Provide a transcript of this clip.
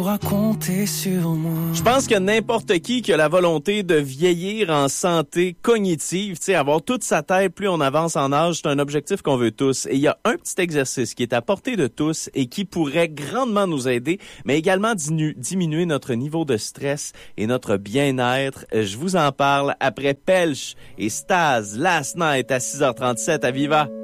pourras compter sur moi. Je pense que n'importe qui a la volonté de vieillir en santé cognitive, tu sais, avoir toute sa tête plus on avance en âge, c'est un objectif qu'on veut tous. Et il y a un petit exercice qui est à portée de tous et qui pourrait grandement nous aider, mais également diminuer notre niveau de stress et notre bien-être. Je vous en parle après Pelch et Staz, Last Night à 6h37 à Viva.